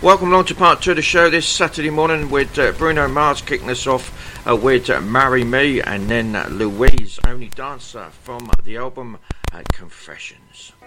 Welcome along to part 2 of the show this Saturday morning with Bruno Mars kicking us off with Marry Me, and then Louise, Only Dancer from the album Confessions.